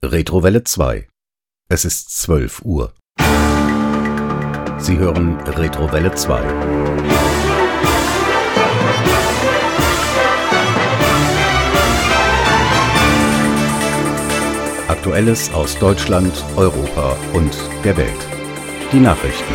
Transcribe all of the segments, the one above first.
Retrowelle 2. Es ist 12 Uhr. Sie hören Retrowelle 2. Aktuelles aus Deutschland, Europa und der Welt. Die Nachrichten.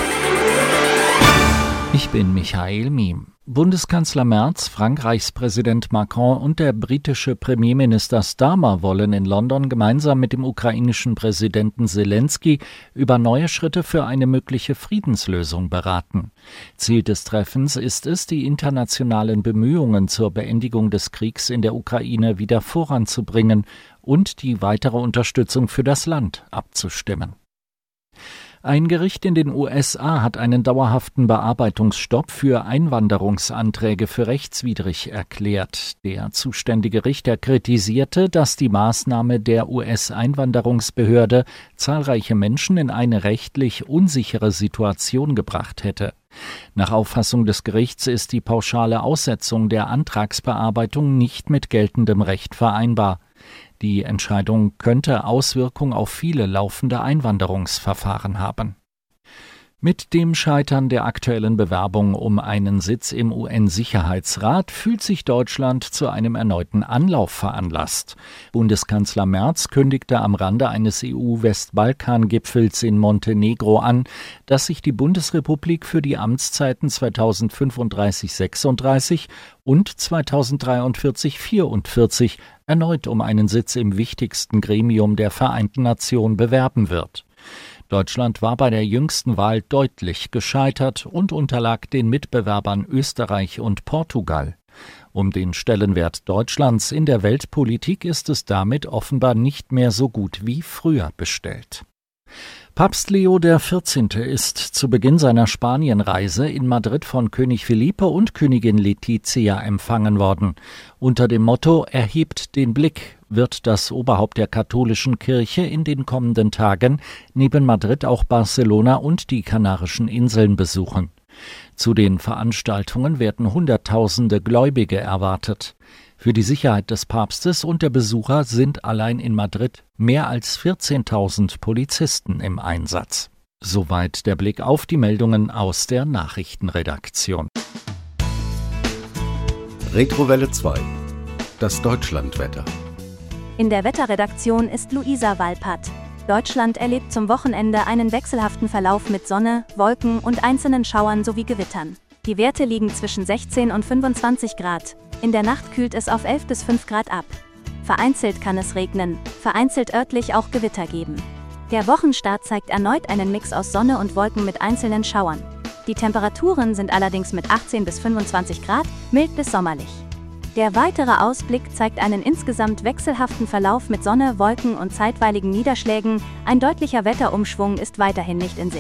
Ich bin Michael Miem. Bundeskanzler Merz, Frankreichs Präsident Macron und der britische Premierminister Starmer wollen in London gemeinsam mit dem ukrainischen Präsidenten Selenskyj über neue Schritte für eine mögliche Friedenslösung beraten. Ziel des Treffens ist es, die internationalen Bemühungen zur Beendigung des Kriegs in der Ukraine wieder voranzubringen und die weitere Unterstützung für das Land abzustimmen. Ein Gericht in den USA hat einen dauerhaften Bearbeitungsstopp für Einwanderungsanträge für rechtswidrig erklärt. Der zuständige Richter kritisierte, dass die Maßnahme der US-Einwanderungsbehörde zahlreiche Menschen in eine rechtlich unsichere Situation gebracht hätte. Nach Auffassung des Gerichts ist die pauschale Aussetzung der Antragsbearbeitung nicht mit geltendem Recht vereinbar. Die Entscheidung könnte Auswirkungen auf viele laufende Einwanderungsverfahren haben. Mit dem Scheitern der aktuellen Bewerbung um einen Sitz im UN-Sicherheitsrat fühlt sich Deutschland zu einem erneuten Anlauf veranlasst. Bundeskanzler Merz kündigte am Rande eines EU-Westbalkan-Gipfels in Montenegro an, dass sich die Bundesrepublik für die Amtszeiten 2035-36 und 2043-44 erneut um einen Sitz im wichtigsten Gremium der Vereinten Nationen bewerben wird. Deutschland war bei der jüngsten Wahl deutlich gescheitert und unterlag den Mitbewerbern Österreich und Portugal. Um den Stellenwert Deutschlands in der Weltpolitik ist es damit offenbar nicht mehr so gut wie früher bestellt. Papst Leo XIV. Ist zu Beginn seiner Spanienreise in Madrid von König Felipe und Königin Letizia empfangen worden. Unter dem Motto »Erhebt den Blick« wird das Oberhaupt der katholischen Kirche in den kommenden Tagen neben Madrid auch Barcelona und die Kanarischen Inseln besuchen. Zu den Veranstaltungen werden Hunderttausende Gläubige erwartet. Für die Sicherheit des Papstes und der Besucher sind allein in Madrid mehr als 14.000 Polizisten im Einsatz. Soweit der Blick auf die Meldungen aus der Nachrichtenredaktion. Retrowelle 2. Das Deutschlandwetter. In der Wetterredaktion ist Luisa Walpert. Deutschland erlebt zum Wochenende einen wechselhaften Verlauf mit Sonne, Wolken und einzelnen Schauern sowie Gewittern. Die Werte liegen zwischen 16 und 25 Grad. In der Nacht kühlt es auf 11 bis 5 Grad ab. Vereinzelt kann es regnen, vereinzelt örtlich auch Gewitter geben. Der Wochenstart zeigt erneut einen Mix aus Sonne und Wolken mit einzelnen Schauern. Die Temperaturen sind allerdings mit 18 bis 25 Grad mild bis sommerlich. Der weitere Ausblick zeigt einen insgesamt wechselhaften Verlauf mit Sonne, Wolken und zeitweiligen Niederschlägen. Ein deutlicher Wetterumschwung ist weiterhin nicht in Sicht.